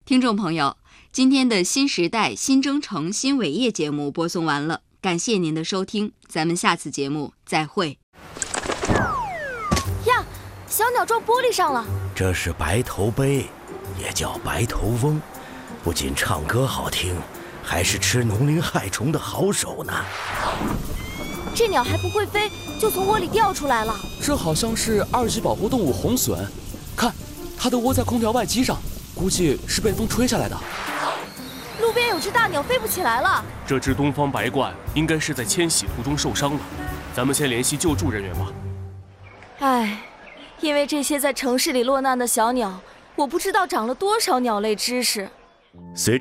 听众朋友，今天的新时代新征程新伟业节目播送完了，感谢您的收听，咱们下次节目再会。 呀，小鸟撞玻璃上了。 这是白头鹎，也叫白头翁，不仅唱歌好听，还是吃农林害虫的好手呢。 这鸟还不会飞，就从窝里掉出来了。 这好像是2级保护动物红隼，看，它都窝在空调外机上，估计是被风吹下来的。 路边有只大鸟飞不起来了。 这只东方白鹳应该是在迁徙途中受伤了，咱们先联系救助人员吧。 唉，因为这些在城市里落难的小鸟，我不知道长了多少鸟类知识。 随